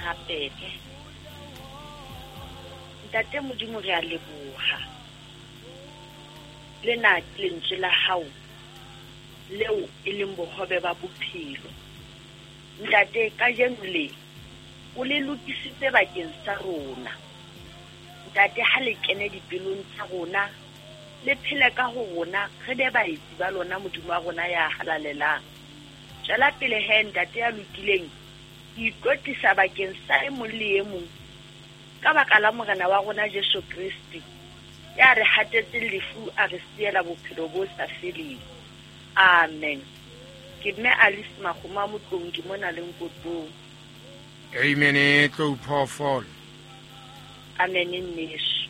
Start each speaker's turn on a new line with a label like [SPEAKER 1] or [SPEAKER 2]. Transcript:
[SPEAKER 1] rapele. Ntate Modimo re a leboha. Lena ke lentswe la hao leo e leng bohobe ba bophelo. Ntate kajeno le o le lokisitse bakeng sa rona. Ntate ha le kene dipelong tsa rona, le phele ka ho rona, re be baetsi ba lona Modimo wa rona ya halalelang. Jala pele he ntate ya lokileng, ikotisa bakeng sa e mong le e mong ka baka la morena wa rona Jesu Kristi ya re hatetse lefu a re siela bophelo bo sa feleng. Amen. Ke mme Alice Magoma motlong ke mona le nkotong.
[SPEAKER 2] Amen. Tlo phoofolo.
[SPEAKER 1] Amen in Yesu.